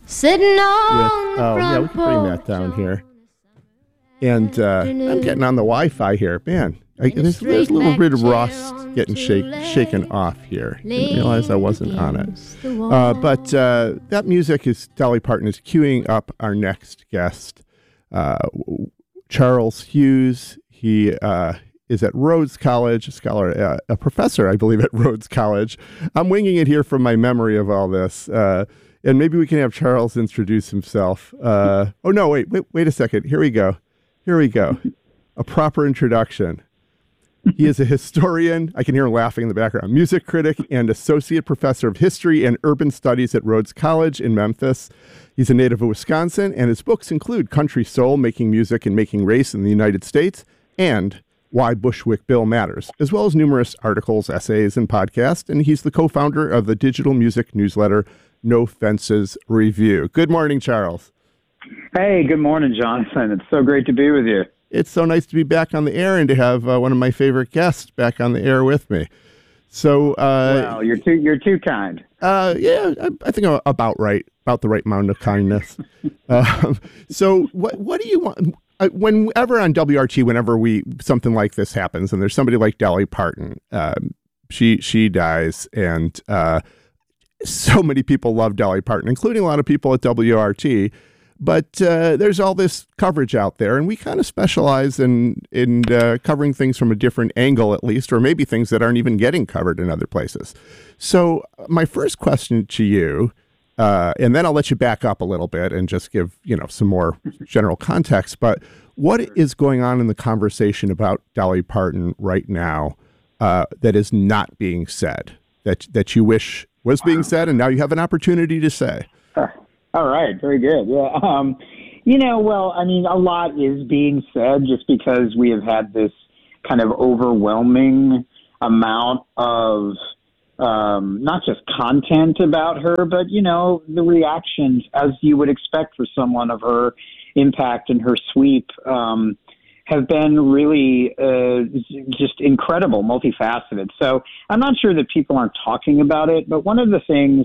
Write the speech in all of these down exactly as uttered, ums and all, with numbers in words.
Sitting on with, the oh, front yeah, we can bring that down here. And uh, I'm getting on the Wi-Fi here. Man, I, there's, there's a little bit of rust getting shake, shaken off here. Didn't realize I wasn't on it. Uh, but uh, that music is, Dolly Parton is queuing up our next guest, uh, Charles Hughes. He uh, is at Rhodes College, a scholar, uh, a professor, I believe, at Rhodes College. I'm winging it here from my memory of all this. Uh, and maybe we can have Charles introduce himself. Uh, oh, no, wait, wait, wait a second. Here we go. Here we go. A proper introduction. He is a historian. I can hear him laughing in the background. Music critic and associate professor of history and urban studies at Rhodes College in Memphis. He's a native of Wisconsin, and his books include Country Soul, Making Music and Making Race in the United States, and Why Bushwick Bill Matters, as well as numerous articles, essays, and podcasts. And he's the co-founder of the digital music newsletter, No Fences Review. Good morning, Charles. Hey, good morning, Jonathan. It's so great to be with you. It's so nice to be back on the air and to have uh, one of my favorite guests back on the air with me. So, uh, well, you're too you're too kind. Uh, yeah, I, I think I'm about right, about the right amount of kindness. uh, so, what what do you want? Uh, whenever on W R T, whenever we something like this happens, and there's somebody like Dolly Parton, um, she she dies, and uh, so many people love Dolly Parton, including a lot of people at W R T. But uh, there's all this coverage out there, and we kind of specialize in in uh, covering things from a different angle, at least, or maybe things that aren't even getting covered in other places. So my first question to you, uh, and then I'll let you back up a little bit and just give you know some more general context. But what is going on in the conversation about Dolly Parton right now uh, that is not being said, that that you wish was being said, and now you have an opportunity to say? All right. Very good. Yeah. Um, you know, well, I mean, a lot is being said just because we have had this kind of overwhelming amount of um, not just content about her, but, you know, the reactions as you would expect for someone of her impact and her sweep um, have been really uh, just incredible, multifaceted. So I'm not sure that people aren't talking about it, but one of the things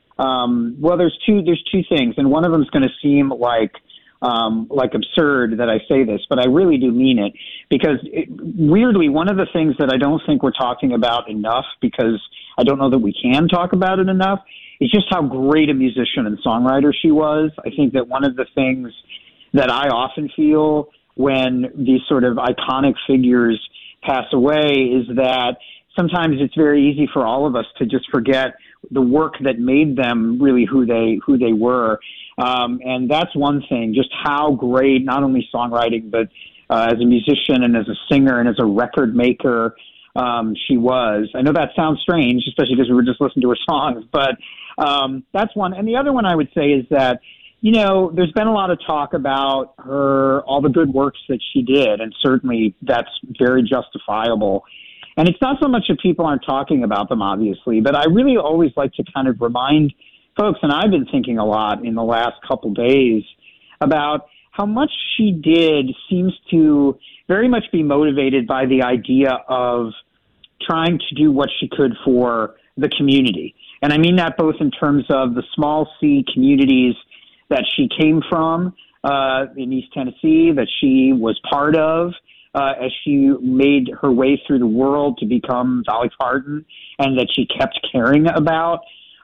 Um, well, there's two, there's two things, and one of them is going to seem like, um, like absurd that I say this, but I really do mean it because it, weirdly, one of the things that I don't think we're talking about enough, because I don't know that we can talk about it enough, is just how great a musician and songwriter she was. I think that one of the things that I often feel when these sort of iconic figures pass away is that sometimes it's very easy for all of us to just forget the work that made them really who they who they were. Um, and that's one thing, just how great, not only songwriting, but uh, as a musician and as a singer and as a record maker um, she was. I know that sounds strange, especially because we were just listening to her songs, but um, that's one. And the other one I would say is that, you know, there's been a lot of talk about her, all the good works that she did, and certainly that's very justifiable. And it's not so much that people aren't talking about them, obviously, but I really always like to kind of remind folks, and I've been thinking a lot in the last couple days about how much she did seems to very much be motivated by the idea of trying to do what she could for the community. And I mean that both in terms of the small C communities that she came from uh, in East Tennessee, that she was part of, Uh, as she made her way through the world to become Dolly Parton, and that she kept caring about.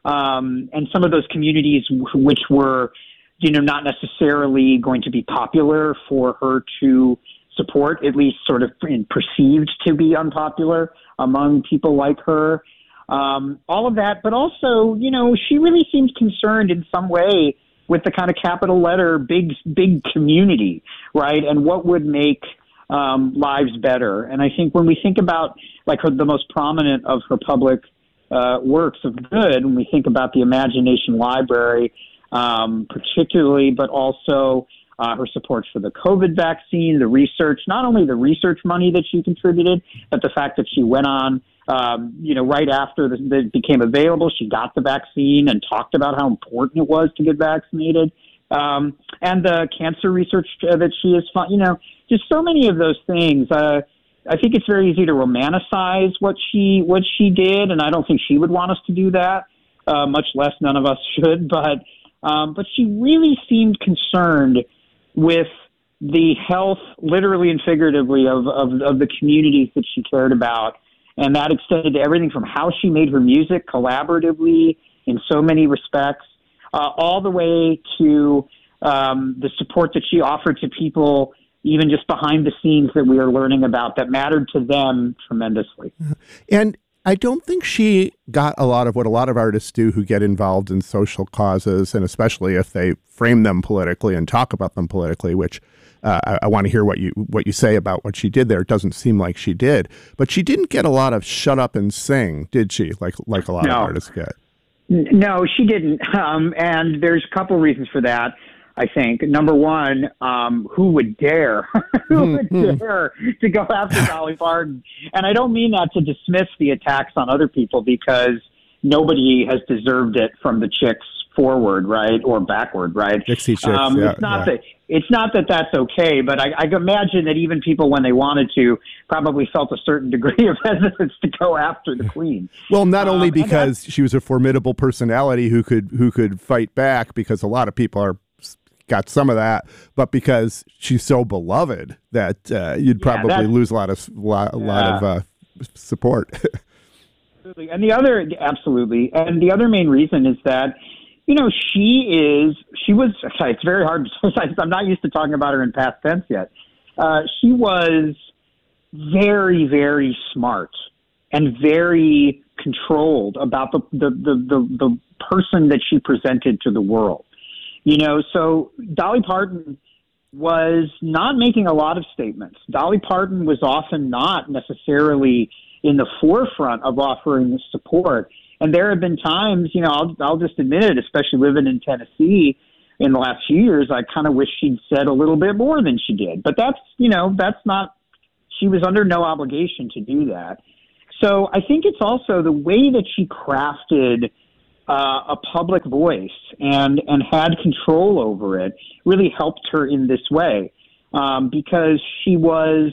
Um, and some of those communities w- which were, you know, not necessarily going to be popular for her to support, at least sort of perceived to be unpopular among people like her. Um, all of that, but also, you know, she really seems concerned in some way with the kind of capital letter, big, big community, right? And what would make Um, lives better. And I think when we think about like her, the most prominent of her public uh, works of good, when we think about the Imagination Library, um, particularly, but also uh, her support for the COVID vaccine, the research, not only the research money that she contributed, but the fact that she went on, um, you know, right after the, it became available, she got the vaccine and talked about how important it was to get vaccinated. Um, and the cancer research uh, that she has, you know, just so many of those things. Uh, I think it's very easy to romanticize what she what she did, and I don't think she would want us to do that. Uh, much less none of us should. But Um, but she really seemed concerned with the health, literally and figuratively, of, of, of the communities that she cared about. And that extended to everything from how she made her music collaboratively in so many respects, uh, all the way to um, the support that she offered to people, even just behind the scenes that we are learning about, that mattered to them tremendously. And I don't think she got a lot of what a lot of artists do who get involved in social causes, and especially if they frame them politically and talk about them politically, which uh, I, I want to hear what you what you say about what she did there. It doesn't seem like she did. But she didn't get a lot of shut up and sing, did she, like like a lot no. of artists get? No, she didn't. Um, and there's a couple reasons for that. I think number one, um, who would dare, who would dare to go after Dolly Parton? And I don't mean that to dismiss the attacks on other people, because nobody has deserved it from the Chicks forward, right, or backward, right? Dixie Chicks. Um, yeah, it's not yeah. that it's not that that's okay, but I, I imagine that even people, when they wanted to, probably felt a certain degree of hesitance to go after the Queen. Well, not only um, because she was a formidable personality who could who could fight back, because a lot of people are. Got some of that, but because she's so beloved that uh, you'd yeah, probably lose a lot of lot, a yeah. lot of uh, support. Absolutely. And the other, absolutely, and the other main reason is that, you know, she is, she was, it's very hard to, I'm not used to talking about her in past tense yet. Uh, she was very, very smart and very controlled about the, the, the, the, the person that she presented to the world. You know, so Dolly Parton was not making a lot of statements. Dolly Parton was often not necessarily in the forefront of offering the support. And there have been times, you know, I'll, I'll just admit it, especially living in Tennessee in the last few years, I kind of wish she'd said a little bit more than she did. But that's, you know, that's not, she was under no obligation to do that. So I think it's also the way that she crafted Uh, a public voice and, and had control over it really helped her in this way, um, because she was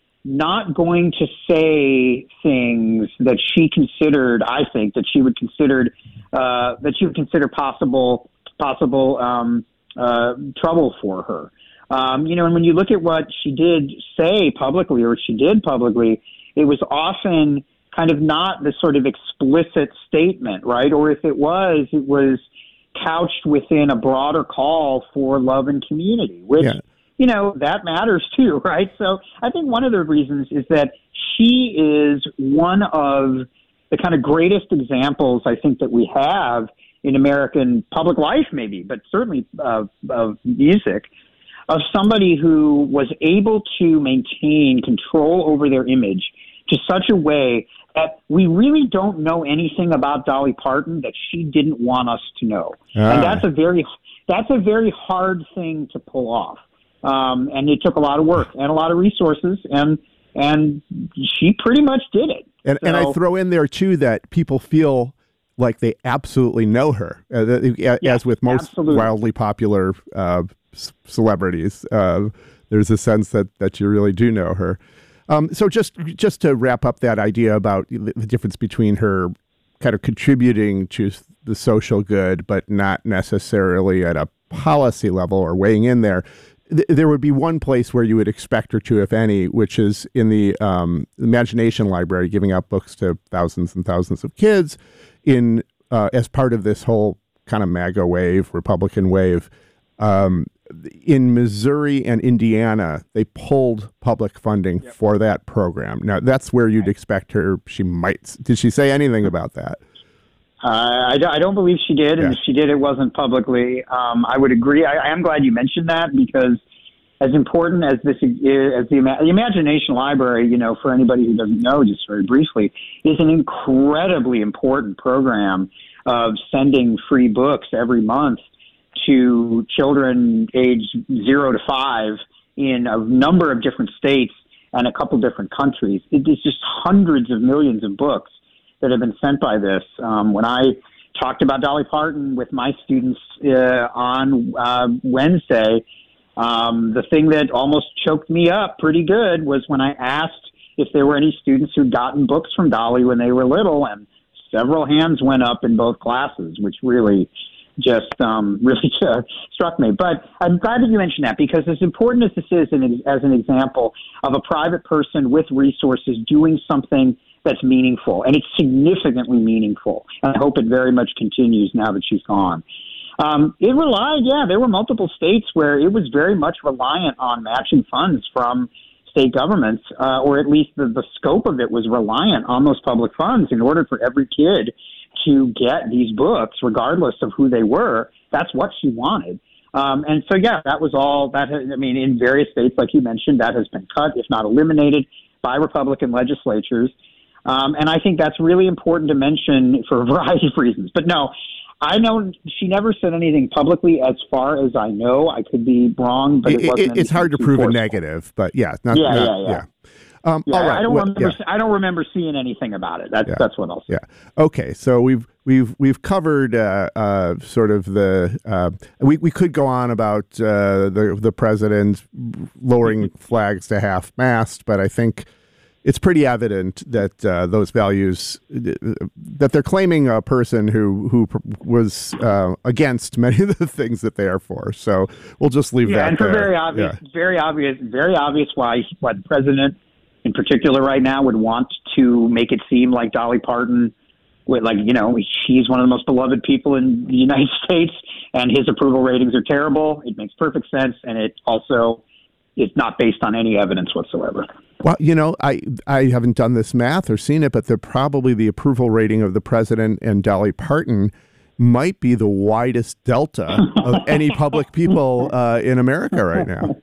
not going to say things that she considered, I think, that she would considered uh, that she would consider possible possible um, uh, trouble for her. Um, you know, and when you look at what she did say publicly, or she did publicly, it was often kind of not the sort of explicit statement, right? Or if it was, it was couched within a broader call for love and community, which, yeah. you know, that matters too, right? So I think one of the reasons is that she is one of the kind of greatest examples, I think, that we have in American public life, maybe, but certainly uh, of music, of somebody who was able to maintain control over their image to such a way that we really don't know anything about Dolly Parton that she didn't want us to know. Ah. And that's a very, that's a very hard thing to pull off. Um, and it took a lot of work and a lot of resources, and, and she pretty much did it. And, so, and I throw in there too, that people feel like they absolutely know her, uh, as yeah, with most absolutely. wildly popular uh, c- celebrities. Uh, there's a sense that, that you really do know her. Um, so just just to wrap up that idea about the, the difference between her kind of contributing to the social good, but not necessarily at a policy level or weighing in there, th- there would be one place where you would expect her to, if any, which is in the um, Imagination Library, giving out books to thousands and thousands of kids in uh, as part of this whole kind of MAGA wave, Republican wave. Um, in Missouri and Indiana, they pulled public funding yep. for that program. Now, that's where you'd expect her. She might. Did she say anything about that? Uh, I, I don't believe she did, and yeah. if she did, it wasn't publicly. Um, I would agree. I, I am glad you mentioned that, because as important as this is, as the, the Imagination Library, you know, for anybody who doesn't know, just very briefly, is an incredibly important program of sending free books every month to children aged zero to five in a number of different states and a couple different countries. It is just hundreds of millions of books that have been sent by this. Um, when I talked about Dolly Parton with my students uh, on uh, Wednesday, um, the thing that almost choked me up pretty good was when I asked if there were any students who'd gotten books from Dolly when they were little, and several hands went up in both classes, which really just um, really uh, struck me. But I'm glad that you mentioned that, because as important as this is an, as an example of a private person with resources doing something that's meaningful, and it's significantly meaningful, and I hope it very much continues now that she's gone. Um, it relied, yeah, there were multiple states where it was very much reliant on matching funds from state governments, uh, or at least the, the scope of it was reliant on those public funds in order for every kid to get these books, regardless of who they were. That's what she wanted. Um, and so, yeah, that was all that. Has, I mean, in various states, like you mentioned, that has been cut, if not eliminated, by Republican legislatures. Um, and I think that's really important to mention for a variety of reasons. But no, I know she never said anything publicly, as far as I know. I could be wrong, but it, it wasn't. It's hard to prove forceful. a negative, but yeah, not, yeah, not, yeah, yeah, yeah. Um, yeah, all right. I don't well, remember. Yeah. I don't remember seeing anything about it. That's yeah. that's what I'll say. Yeah. Okay. So we've we've we've covered uh, uh, sort of the. Uh, we we could go on about uh, the the president lowering flags to half mast, but I think it's pretty evident that uh, those values, that they're claiming a person who who was uh, against many of the things that they are for. So we'll just leave yeah, that. And for there. very obvious, yeah. very obvious, very obvious why why the president, in particular, right now would want to make it seem like Dolly Parton, with like you know, she's one of the most beloved people in the United States, and his approval ratings are terrible. It makes perfect sense, and it also is not based on any evidence whatsoever. Well, you know, I I haven't done this math or seen it, but they're probably the approval rating of the president and Dolly Parton might be the widest delta of any public people uh, in America right now.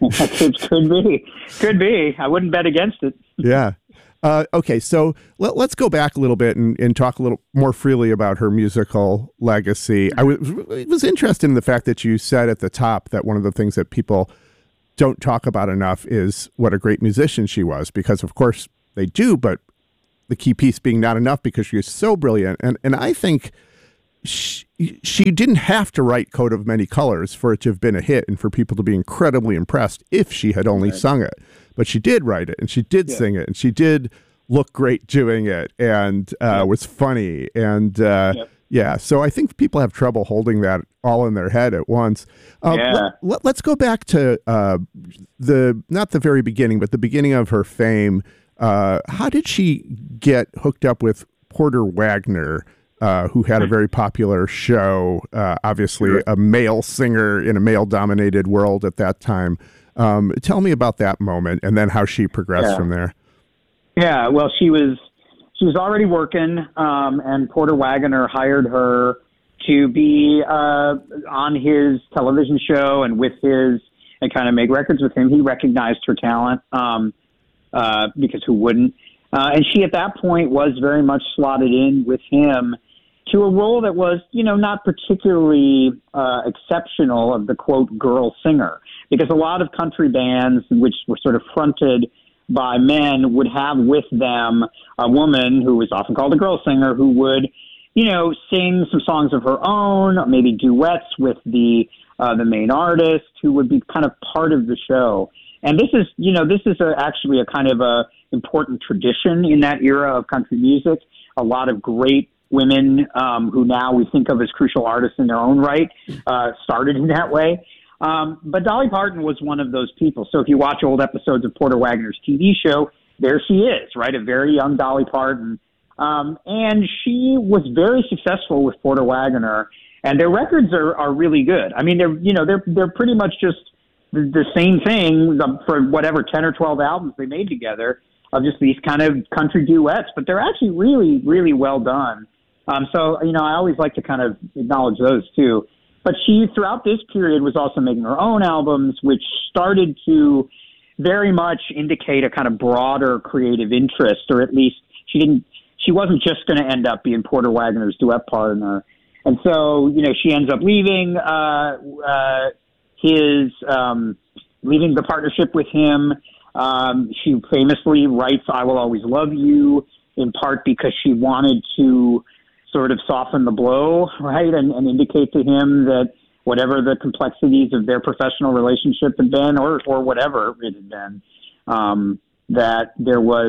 It could be. Could be. I wouldn't bet against it. Yeah. Uh, okay, so let, let's go back a little bit and, and talk a little more freely about her musical legacy. I was, was interested in the fact that you said at the top that one of the things that people don't talk about enough is what a great musician she was, because of course they do, but the key piece being not enough because she is so brilliant. And and I think she, she didn't have to write Coat of Many Colors for it to have been a hit and for people to be incredibly impressed if she had only right. sung it. But she did write it, and she did yeah. sing it, and she did look great doing it, and uh, yep. was funny. And uh, yep. yeah, so I think people have trouble holding that all in their head at once. Uh, yeah. let, let, let's go back to uh, the, not the very beginning, but the beginning of her fame. Uh, how did she get hooked up with Porter Wagoner, uh, who had a very popular show, uh, obviously sure. a male singer in a male-dominated world at that time? Um, tell me about that moment and then how she progressed yeah. from there. Yeah, well, she was she was already working, um, and Porter Wagoner hired her to be uh, on his television show and with his and kind of make records with him. He recognized her talent um, uh, because who wouldn't? Uh, and she at that point was very much slotted in with him to a role that was, you know, not particularly uh, exceptional of the, quote, girl singer. Because a lot of country bands, which were sort of fronted by men, would have with them a woman who was often called a girl singer who would, you know, sing some songs of her own, maybe duets with the uh, the main artist, who would be kind of part of the show. And this is, you know, this is a, actually a kind of a important tradition in that era of country music. A lot of great women um, who now we think of as crucial artists in their own right uh, started in that way. Um, but Dolly Parton was one of those people. So if you watch old episodes of Porter Wagoner's T V show, there she is, right? A very young Dolly Parton. Um, and she was very successful with Porter Wagoner, and their records are, are really good. I mean, they're, you know, they're, they're pretty much just the, the same thing for whatever ten or twelve albums they made together of just these kind of country duets, but they're actually really, really well done. Um, so, you know, I always like to kind of acknowledge those too. But she, throughout this period, was also making her own albums, which started to very much indicate a kind of broader creative interest, or at least she didn't, she wasn't just going to end up being Porter Wagoner's duet partner. And so, you know, she ends up leaving uh, uh, his, um, leaving the partnership with him. Um, she famously writes I Will Always Love You, in part because she wanted to sort of soften the blow, right, and, and indicate to him that whatever the complexities of their professional relationship had been, or or whatever it had been, um, that there was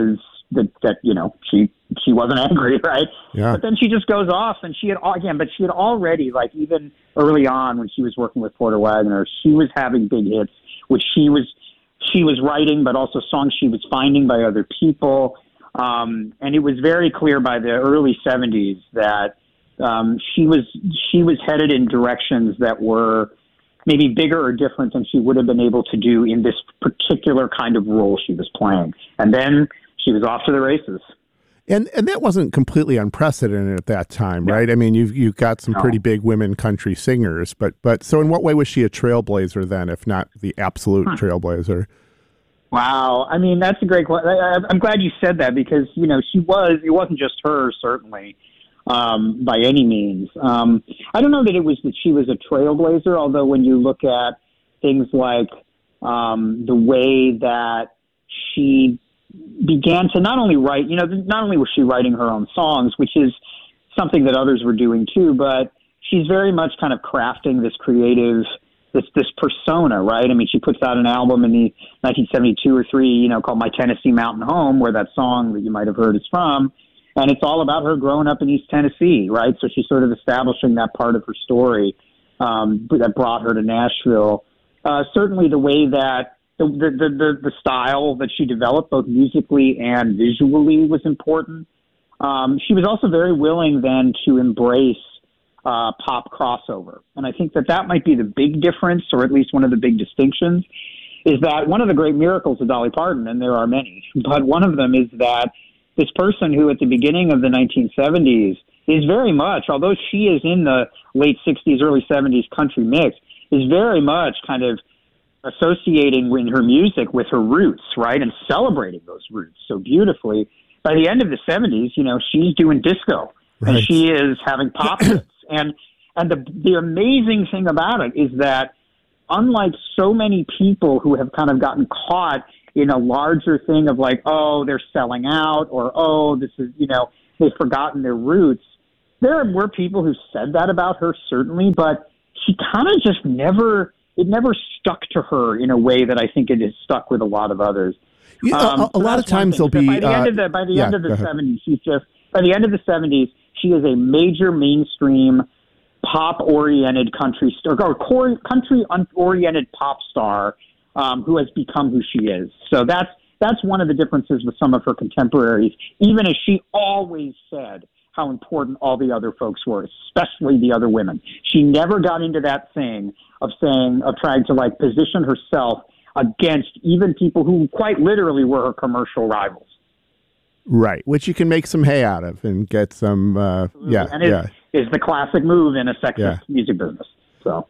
that, that you know, she she wasn't angry, right? Yeah. But then she just goes off, and she had, again, but she had already, like, even early on when she was working with Porter Wagoner, she was having big hits, which she was, she was writing, but also songs she was finding by other people. Um, and it was very clear by the early seventies that um, she was she was headed in directions that were maybe bigger or different than she would have been able to do in this particular kind of role she was playing. And then she was off to the races. And and that wasn't completely unprecedented at that time, right? Yeah. I mean, you've you've got some pretty big women country singers, but but so in what way was she a trailblazer then, if not the absolute huh. trailblazer? Wow, I mean, that's a great question. I'm glad you said that because you know she was. It wasn't just her, certainly, um, by any means. Um, I don't know that it was that she was a trailblazer, although when you look at things like um, the way that she began to not only write, you know, not only was she writing her own songs, which is something that others were doing too, but she's very much kind of crafting this creative, this this persona, right? I mean, she puts out an album in the nineteen seventy-two or three, you know, called My Tennessee Mountain Home, where that song that you might have heard is from, and it's all about her growing up in East Tennessee, right? So she's sort of establishing that part of her story um, that brought her to Nashville. Uh, certainly the way that The, the, the, the style that she developed, both musically and visually, was important. Um, she was also very willing then to embrace uh, pop crossover. And I think that that might be the big difference, or at least one of the big distinctions, is that one of the great miracles of Dolly Parton, and there are many, but one of them is that this person who at the beginning of the nineteen seventies is very much, although she is in the late sixties, early seventies country mix, is very much kind of associating in her music with her roots, right, and celebrating those roots so beautifully. By the end of the seventies, you know, she's doing disco, right, and she is having pop hits. And and the the amazing thing about it is that, unlike so many people who have kind of gotten caught in a larger thing of like, oh, they're selling out, or oh, this is, you know, they've forgotten their roots, there were people who said that about her, certainly, but she kind of just never... It never stuck to her in a way that I think it has stuck with a lot of others. Yeah, um, a, a so lot of times there'll be by the uh, end of the by the yeah, end of the seventies, she's just by the end of the seventies, she is a major mainstream pop oriented country star or country oriented pop star um, who has become who she is. So that's that's one of the differences with some of her contemporaries. Even as she always said how important all the other folks were, especially the other women. She never got into that thing of saying, of trying to like position herself against even people who quite literally were her commercial rivals. Right, which you can make some hay out of and get some, uh, yeah, and it yeah. is the classic move in a sexist yeah. music business. So,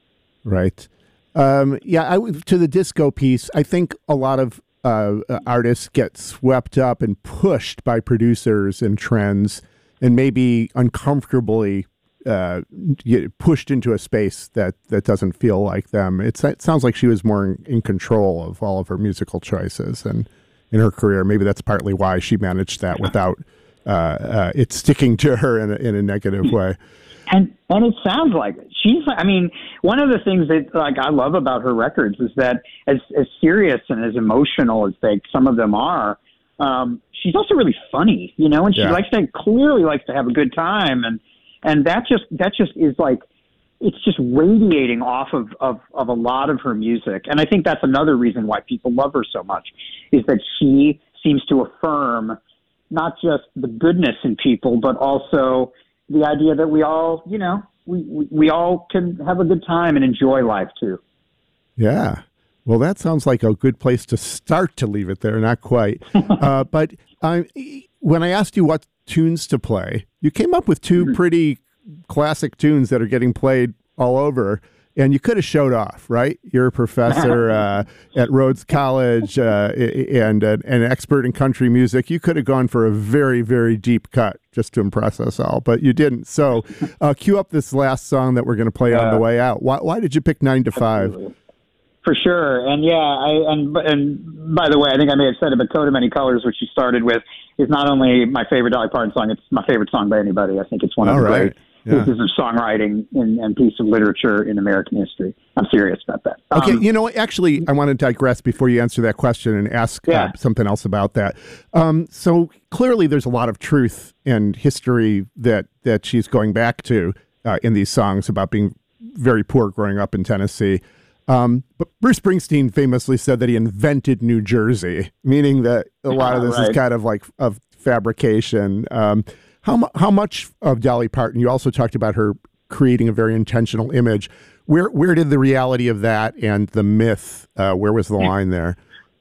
right, um, yeah. I, to the disco piece, I think a lot of uh, artists get swept up and pushed by producers and trends, and maybe uncomfortably uh, get pushed into a space that, that doesn't feel like them. It's, it sounds like she was more in, in control of all of her musical choices and in her career. Maybe that's partly why she managed that without uh, uh, it sticking to her in a, in a negative way. And and it sounds like it. She's, I mean, one of the things that like I love about her records is that as as serious and as emotional as they some of them are, um, she's also really funny, you know, and she yeah. likes to clearly likes to have a good time, and and that just that just is like it's just radiating off of, of, of a lot of her music. And I think that's another reason why people love her so much, is that she seems to affirm not just the goodness in people, but also the idea that we all, you know, we, we, we all can have a good time and enjoy life too. Yeah. Well, that sounds like a good place to start to leave it there. Not quite. uh, but I, when I asked you what tunes to play, you came up with two mm-hmm. pretty classic tunes that are getting played all over, and you could have showed off, right? You're a professor uh, at Rhodes College uh, and uh, an expert in country music. You could have gone for a very, very deep cut just to impress us all, but you didn't. So uh, cue up this last song that we're going to play yeah. on the way out. Why, why did you pick Nine to Five? Absolutely. For sure. And yeah, I, and, and by the way, I think I may have said it, but Coat of Many Colors, which you started with, is not only my favorite Dolly Parton song, it's my favorite song by anybody. I think it's one of all the right. great Yeah. pieces of songwriting and, and piece of literature in American history. I'm serious about that. Okay, Um, you know, actually, I want to digress before you answer that question and ask Yeah. uh, something else about that. Um, so clearly there's a lot of truth and history that, that she's going back to uh, in these songs about being very poor growing up in Tennessee. Um, but Bruce Springsteen famously said that he invented New Jersey, meaning that a lot of this Right. is kind of like of fabrication. Um, how, mu- how much of Dolly Parton, you also talked about her creating a very intentional image. Where where did the reality of that and the myth, uh, where was the line there?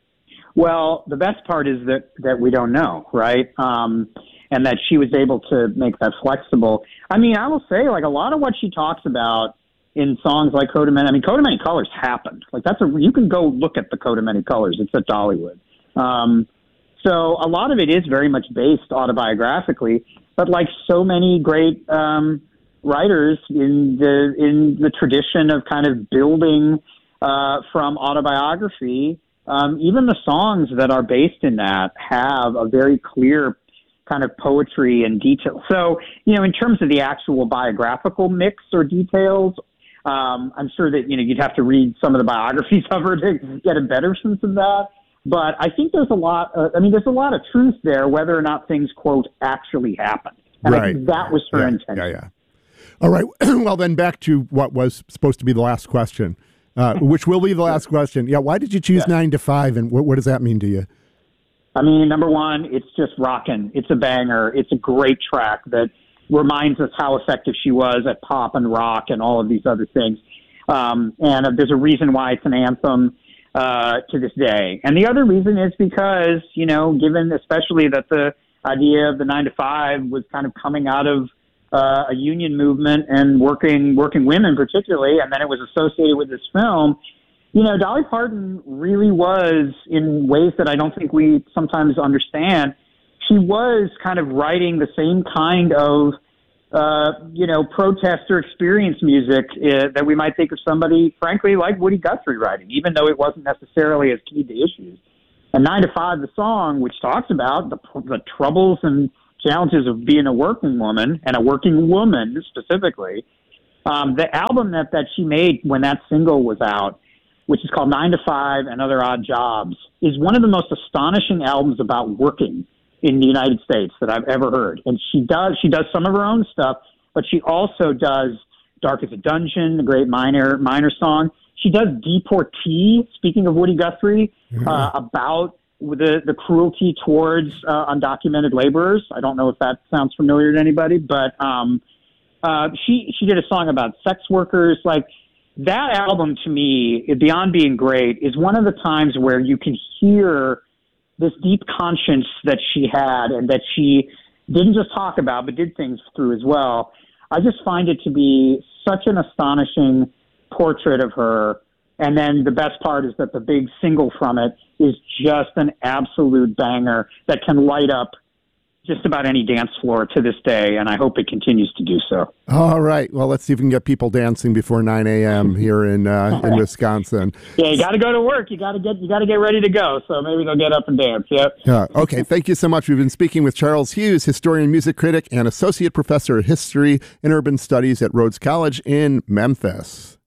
Well, the best part is that, that we don't know, right? Um, and that she was able to make that flexible. I mean, I will say, like, a lot of what she talks about in songs like Coat of Many, I mean, Coat of Many Colors happened. Like, that's a, you can go look at the Coat of Many Colors. It's at Dollywood. Um, so a lot of it is very much based autobiographically, but like so many great um, writers in the in the tradition of kind of building uh, from autobiography, um, even the songs that are based in that have a very clear kind of poetry and detail. So, you know, in terms of the actual biographical mix or details, um, I'm sure that, you know, you'd have to read some of the biographies of her to get a better sense of that. But I think there's a lot, uh, I mean, there's a lot of truth there, whether or not things, quote, actually happened. And Right. I think that was her yeah, intention. Yeah, yeah. All right. Well, then back to what was supposed to be the last question, uh, which will be the last question. Yeah. Why did you choose Yeah. nine to five, and what, what does that mean to you? I mean, number one, it's just rocking. It's a banger. It's a great track that reminds us how effective she was at pop and rock and all of these other things. Um, and uh, there's a reason why it's an anthem uh, to this day. And the other reason is because, you know, given especially that the idea of the nine to five was kind of coming out of uh, a union movement and working working women particularly, and then it was associated with this film. You know, Dolly Parton really was, in ways that I don't think we sometimes understand, she was kind of writing the same kind of, uh, you know, protest or experience music uh, that we might think of somebody, frankly, like Woody Guthrie writing, even though it wasn't necessarily as key to issues. And nine to five, the song, which talks about the, the troubles and challenges of being a working woman, and a working woman specifically, um, the album that, that she made when that single was out, which is called Nine to Five and Other Odd Jobs, is one of the most astonishing albums about working in the United States that I've ever heard. And she does she does some of her own stuff, but she also does Dark as a Dungeon, the great minor minor song. She does Deportee, speaking of Woody Guthrie, mm-hmm. uh, about the, the cruelty towards uh, undocumented laborers. I don't know if that sounds familiar to anybody, but um, uh, she she did a song about sex workers. Like, that album, to me, beyond being great, is one of the times where you can hear this deep conscience that she had and that she didn't just talk about, but did things through as well. I just find it to be such an astonishing portrait of her. And then the best part is that the big single from it is just an absolute banger that can light up just about any dance floor to this day, and I hope it continues to do so. All right. Well, let's see if we can get people dancing before nine a.m. here in uh, in Wisconsin. Yeah, you got to go to work. You got to get you got to get ready to go. So maybe they'll get up and dance. Yep. Yeah. Okay. Thank you so much. We've been speaking with Charles Hughes, historian, music critic, and associate professor of history and urban studies at Rhodes College in Memphis.